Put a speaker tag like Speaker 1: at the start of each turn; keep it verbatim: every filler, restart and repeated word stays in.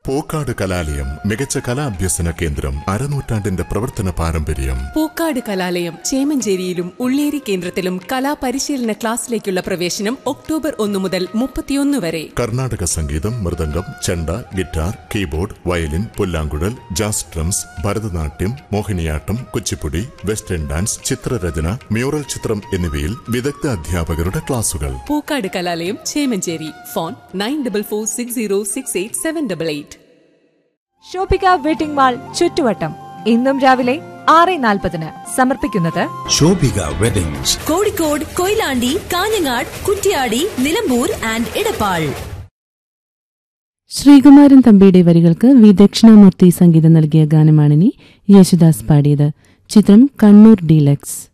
Speaker 1: പൂക്കാട് കലാലയം മികച്ച കലാഭ്യസന കേന്ദ്രം, അരനൂറ്റാണ്ടിന്റെ പ്രവർത്തന പാരമ്പര്യം.
Speaker 2: പൂക്കാട് കലാലയം ചേമഞ്ചേരിയിലും ഉള്ളേരി കേന്ദ്രത്തിലും കലാപരിശീലന ക്ലാസ്സിലേക്കുള്ള പ്രവേശനം ഒക്ടോബർ ഒന്ന് മുതൽ മുപ്പത്തിയൊന്ന് വരെ.
Speaker 1: കർണാടക സംഗീതം, മൃദംഗം, ചെണ്ട, guitar, keyboard, violin, പുല്ലാങ്കുഴൽ, jazz drums, Bharatanatyam, Mohiniyattam, Kuchipudi, western dance, ചിത്രരചന, മ്യൂറൽ ചിത്രം എന്നിവയിൽ വിദഗ്ധ അധ്യാപകരുടെ ക്ലാസുകൾ.
Speaker 2: പൂക്കാട് കലാലയം Chemancheri. Phone nine double four six zero six eight seven double eight.
Speaker 3: Shoppika wedding mall ചുറ്റുവട്ടം ഇന്നും രാവിലെ ആറ് നാൽപ്പതിന് സമർപ്പിക്കുന്നത്
Speaker 4: ഷോപ്പിക വെഡിങ്സ്,
Speaker 5: കോഴിക്കോട്, കൊയിലാണ്ടി, കാഞ്ഞങ്ങാട്, കുറ്റ്യാടി, നിലമ്പൂർ ആൻഡ് ഇടപ്പാൾ.
Speaker 6: ശ്രീകുമാരൻ തമ്പിയുടെ വരികൾക്ക് വി ദക്ഷിണാമൂർത്തി സംഗീതം നൽകിയ ഗാനമാണിനി യേശുദാസ് പാടിയത്. ചിത്രം കണ്ണൂർ ഡീലക്സ്.